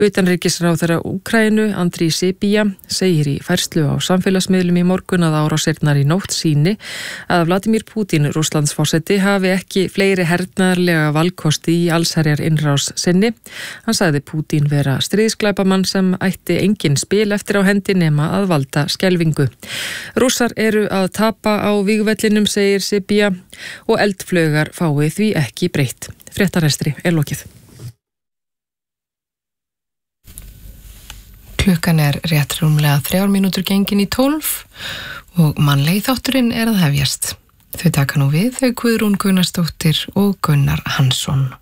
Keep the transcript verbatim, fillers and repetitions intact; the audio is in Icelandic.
Utanríkisráðherra Úkraínu, Andriy Sybiha, segir í færslu á samfélagsmiðlum í morgun að árásirnar í nótt síni að Vladimir Putin, Rússlandsforseti, hafi ekki fleiri hernaðarlega valkosti í allsherjar innrás sinni. Hann sagði Putin vera stríðsglæpamann sem ætti engin spil eftir á hendi nema að valda skelfingu. Rússar eru að tapa á vígvellinum, segir Sybiha, og eldflaugar fái því ekki breytt. Fréttarestri er lokið. Klukkan er rétt rúmlega þrjár mínútur gengin í tólf og mannlegi þátturinn er að hefjast. Þau taka nú við þau Guðrún Gunnarsdóttir og Gunnar Hansson.